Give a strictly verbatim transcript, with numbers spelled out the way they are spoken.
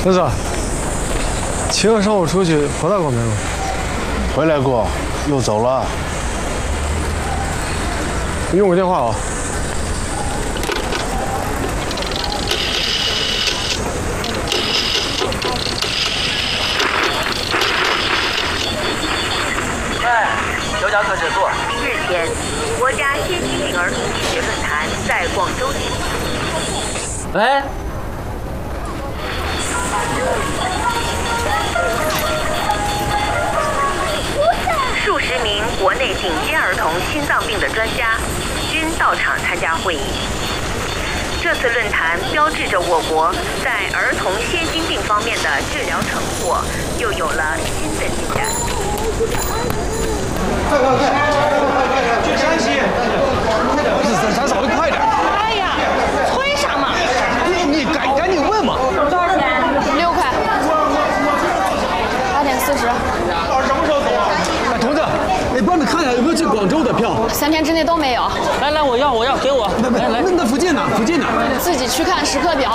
儿子，秦儿上午出去回来过没有？ 回来过，又走了。 你用个电话啊。 喂，有家可写作。 日前，国家先进病儿童医学论坛在广州举行。 喂。 数十名国内顶尖儿童心脏病的专家均到场参加会议。这次论坛标志着我国在儿童先心病方面的治疗成果又有了新的进展。 快快快！去山西！不是，咱咱稍微快点。 哎呀，催啥嘛？ 你你赶赶紧问嘛。 多少钱？六块。八点四十。 什么时候走啊？哎，同志，你帮着看一下有没有去广州的票。 三天之内都没有。 来来，我要我要，给我。 来来来，那那福建呢？福建呢？ 自己去看时刻表。